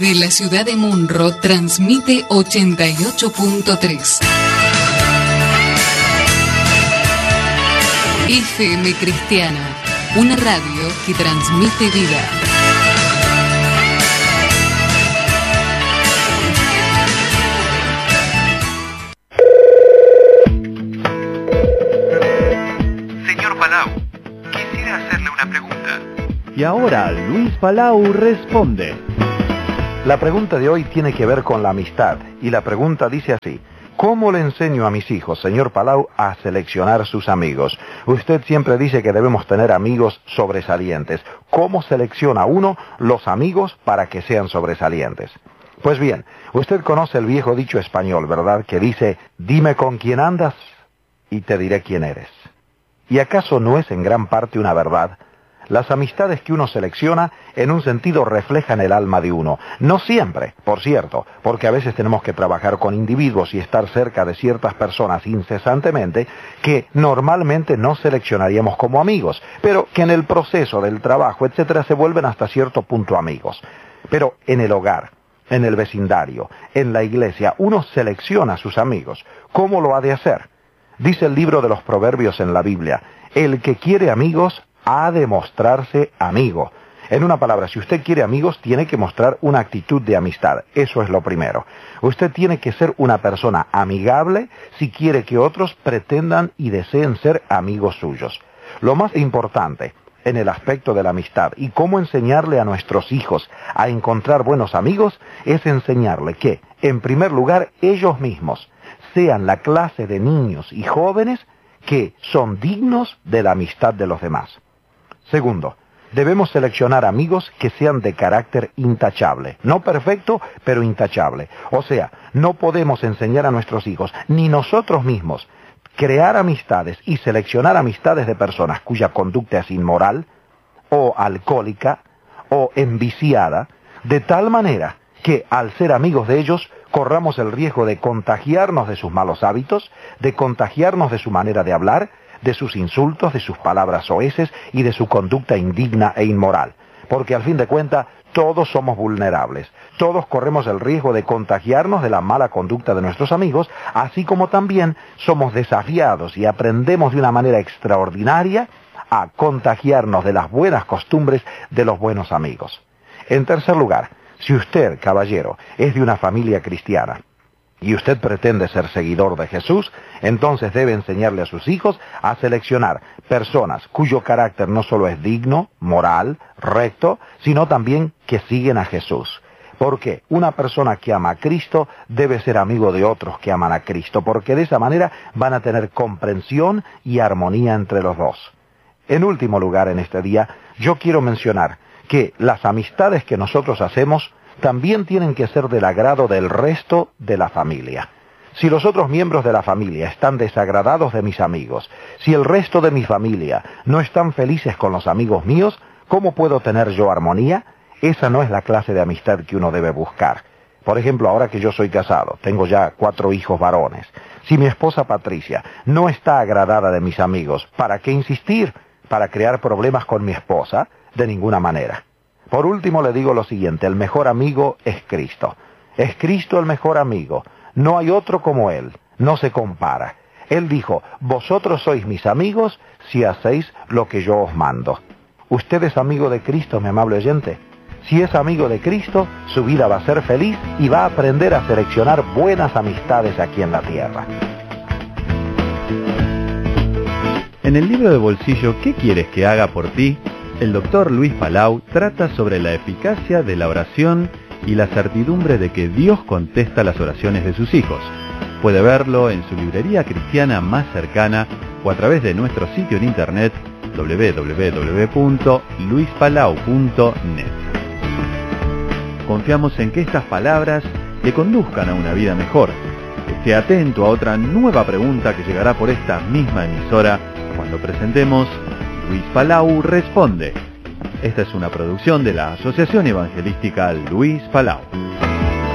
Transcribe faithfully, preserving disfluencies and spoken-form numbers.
De la ciudad de Munro transmite ochenta y ocho punto tres. F M Cristiana, una radio que transmite vida. Señor Palau, quisiera hacerle una pregunta. Y ahora Luis Palau responde. La pregunta de hoy tiene que ver con la amistad, y la pregunta dice así: ¿cómo le enseño a mis hijos, señor Palau, a seleccionar sus amigos? Usted siempre dice que debemos tener amigos sobresalientes. ¿Cómo selecciona uno los amigos para que sean sobresalientes? Pues bien, usted conoce el viejo dicho español, ¿verdad?, que dice: dime con quién andas y te diré quién eres. ¿Y acaso no es en gran parte una verdad? Las amistades que uno selecciona, en un sentido, reflejan el alma de uno. No siempre, por cierto, porque a veces tenemos que trabajar con individuos y estar cerca de ciertas personas incesantemente que normalmente no seleccionaríamos como amigos, pero que en el proceso del trabajo, etcétera, se vuelven hasta cierto punto amigos. Pero en el hogar, en el vecindario, en la iglesia, uno selecciona a sus amigos. ¿Cómo lo ha de hacer? Dice el libro de los Proverbios en la Biblia: el que quiere amigos ha de mostrarse amigo. En una palabra, si usted quiere amigos, tiene que mostrar una actitud de amistad. Eso es lo primero. Usted tiene que ser una persona amigable si quiere que otros pretendan y deseen ser amigos suyos. Lo más importante en el aspecto de la amistad y cómo enseñarle a nuestros hijos a encontrar buenos amigos es enseñarle que, en primer lugar, ellos mismos sean la clase de niños y jóvenes que son dignos de la amistad de los demás. Segundo, debemos seleccionar amigos que sean de carácter intachable. No perfecto, pero intachable. O sea, no podemos enseñar a nuestros hijos, ni nosotros mismos, crear amistades y seleccionar amistades de personas cuya conducta es inmoral, o alcohólica, o enviciada, de tal manera que al ser amigos de ellos corramos el riesgo de contagiarnos de sus malos hábitos, de contagiarnos de su manera de hablar, de sus insultos, de sus palabras soeces y de su conducta indigna e inmoral. Porque al fin de cuentas, todos somos vulnerables. Todos corremos el riesgo de contagiarnos de la mala conducta de nuestros amigos, así como también somos desafiados y aprendemos de una manera extraordinaria a contagiarnos de las buenas costumbres de los buenos amigos. En tercer lugar, si usted, caballero, es de una familia cristiana y usted pretende ser seguidor de Jesús, entonces debe enseñarle a sus hijos a seleccionar personas cuyo carácter no solo es digno, moral, recto, sino también que siguen a Jesús. Porque una persona que ama a Cristo debe ser amigo de otros que aman a Cristo, porque de esa manera van a tener comprensión y armonía entre los dos. En último lugar, en este día, yo quiero mencionar que las amistades que nosotros hacemos también tienen que ser del agrado del resto de la familia. Si los otros miembros de la familia están desagradados de mis amigos, si el resto de mi familia no están felices con los amigos míos, ¿cómo puedo tener yo armonía? Esa no es la clase de amistad que uno debe buscar. Por ejemplo, ahora que yo soy casado, tengo ya cuatro hijos varones. Si mi esposa Patricia no está agradada de mis amigos, ¿para qué insistir? ¿Para crear problemas con mi esposa? De ninguna manera. Por último le digo lo siguiente: el mejor amigo es Cristo. Es Cristo el mejor amigo. No hay otro como Él. No se compara. Él dijo: vosotros sois mis amigos si hacéis lo que yo os mando. ¿Usted es amigo de Cristo, mi amable oyente? Si es amigo de Cristo, su vida va a ser feliz y va a aprender a seleccionar buenas amistades aquí en la tierra. En el libro de bolsillo ¿Qué quieres que haga por ti?, el doctor Luis Palau trata sobre la eficacia de la oración y la certidumbre de que Dios contesta las oraciones de sus hijos. Puede verlo en su librería cristiana más cercana o a través de nuestro sitio en internet doble u doble u doble u punto luis palau punto net. Confiamos en que estas palabras le conduzcan a una vida mejor. Esté atento a otra nueva pregunta que llegará por esta misma emisora cuando presentemos Luis Palau Responde. Esta es una producción de la Asociación Evangelística Luis Palau.